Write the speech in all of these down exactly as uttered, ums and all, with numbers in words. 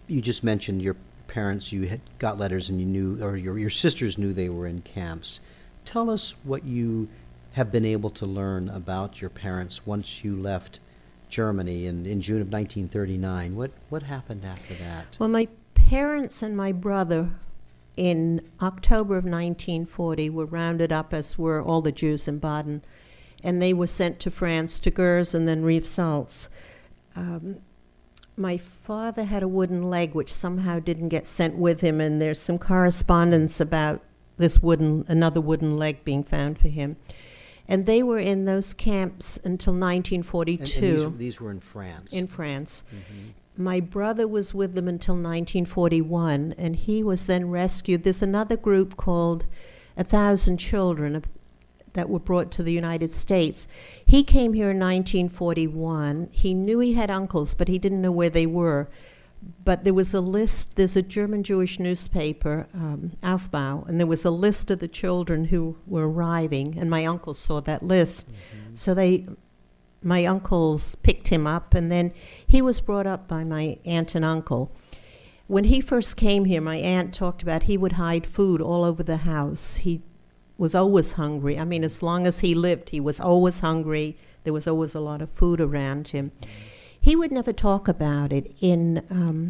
you just mentioned your parents, you had got letters and you knew, or your, your sisters knew they were in camps. Tell us what you have been able to learn about your parents once you left Germany in, in June of nineteen thirty-nine. What, what happened after that? Well, my parents and my brother in October of nineteen forty were rounded up, as were all the Jews in Baden, and they were sent to France, to Gurs and then Rivesaltes. Um, my father had a wooden leg which somehow didn't get sent with him, and there's some correspondence about this wooden, another wooden leg being found for him. And they were in those camps until nineteen forty-two. And, and these, these were in France? In France. Mm-hmm. My brother was with them until nineteen forty-one, and he was then rescued. There's another group called A Thousand Children that were brought to the United States. He came here in nineteen forty-one. He knew he had uncles, but he didn't know where they were. But there was a list, there's a German Jewish newspaper, um, Aufbau, and there was a list of the children who were arriving, and my uncles saw that list. Mm-hmm. So they, my uncles picked him up, and then he was brought up by my aunt and uncle. When he first came here, my aunt talked about he would hide food all over the house. He was always hungry. I mean, as long as he lived, he was always hungry. There was always a lot of food around him. Mm-hmm. He would never talk about it. In, um,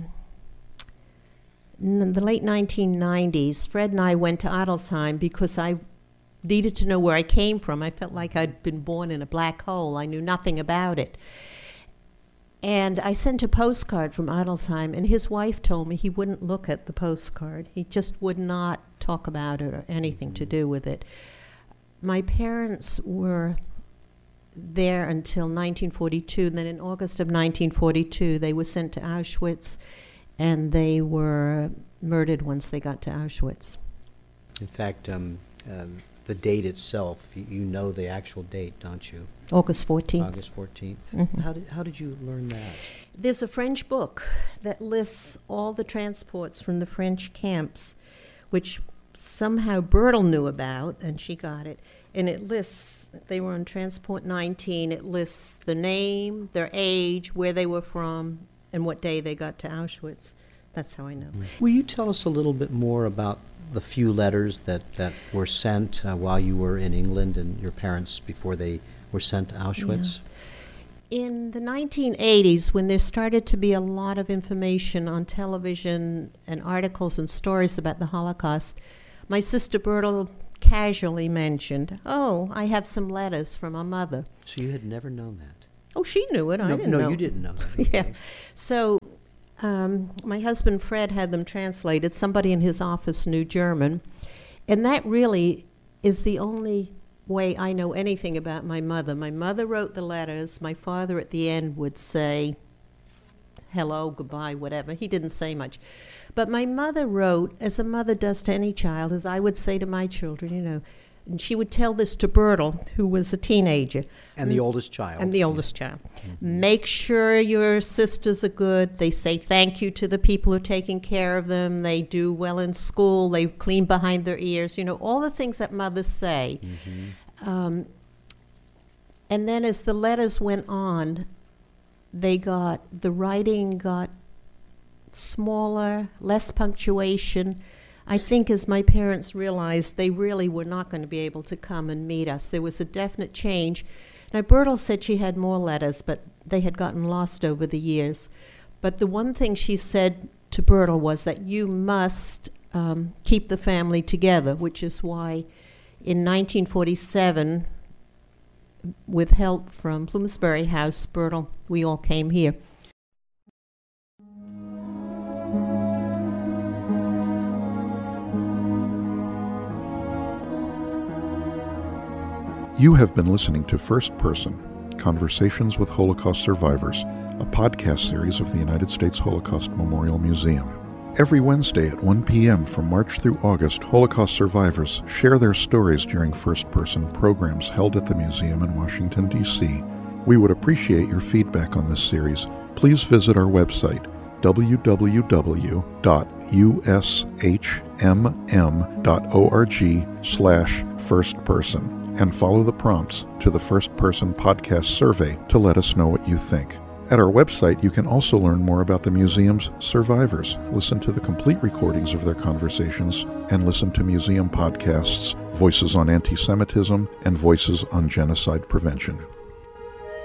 in the late nineteen nineties, Fred and I went to Adelsheim because I needed to know where I came from. I felt like I'd been born in a black hole. I knew nothing about it. And I sent a postcard from Adelsheim, and his wife told me he wouldn't look at the postcard. He just would not talk about it or anything to do with it. My parents were there until nineteen forty-two, and then in August of nineteen forty-two they were sent to Auschwitz, and they were murdered once they got to Auschwitz. In fact, um, uh, the date itself, you, you know the actual date, don't you? August fourteenth. August fourteenth. Mm-hmm. How did, how did you learn that? There's a French book that lists all the transports from the French camps, which somehow Bertel knew about, and she got it, and it lists, they were on Transport nineteen. It lists the name, their age, where they were from, and what day they got to Auschwitz. That's how I know. Will you tell us a little bit more about the few letters that, that were sent uh, while you were in England and your parents before they were sent to Auschwitz? Yeah. In the nineteen eighties, when there started to be a lot of information on television and articles and stories about the Holocaust, my sister Bertel casually mentioned, oh, I have some letters from my mother. So you had never known that? Oh, she knew it. I no, didn't no, know. No, you didn't know that. Okay. Yeah. So um, my husband Fred had them translated. Somebody in his office knew German. And that really is the only way I know anything about my mother. My mother wrote the letters. My father at the end would say, hello, goodbye, whatever. He didn't say much. But my mother wrote, as a mother does to any child, as I would say to my children, you know, and she would tell this to Bertel, who was a teenager. And the oldest child. And the oldest child. Mm-hmm. Make sure your sisters are good. They say thank you to the people who are taking care of them. They do well in school. They clean behind their ears. You know, all the things that mothers say. Mm-hmm. Um, and then as the letters went on, they got, the writing got smaller, less punctuation. I think as my parents realized they really were not going to be able to come and meet us, there was a definite change. Now, Bertel said she had more letters, but they had gotten lost over the years. But the one thing she said to Bertel was that you must um, keep the family together, which is why in nineteen forty-seven, with help from Bloomsbury House, Bertel, we all came here. You have been listening to First Person, Conversations with Holocaust Survivors, a podcast series of the United States Holocaust Memorial Museum. Every Wednesday at one p.m. from March through August, Holocaust survivors share their stories during First Person programs held at the museum in Washington, D C We would appreciate your feedback on this series. Please visit our website, w w w dot u s h m m dot org slash first person, and follow the prompts to the First Person podcast survey to let us know what you think. At our website, you can also learn more about the museum's survivors, listen to the complete recordings of their conversations, and listen to museum podcasts, Voices on Anti-Semitism and Voices on Genocide Prevention.